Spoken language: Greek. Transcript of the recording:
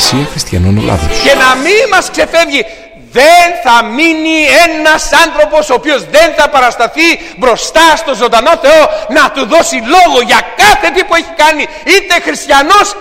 Εκκλησία Χριστιανών Ελλάδος. Και να μην μας ξεφεύγει, δεν θα μείνει ένας άνθρωπος ο οποίος δεν θα παρασταθεί μπροστά στο ζωντανό Θεό να του δώσει λόγο για κάθε τι που έχει κάνει, είτε χριστιανός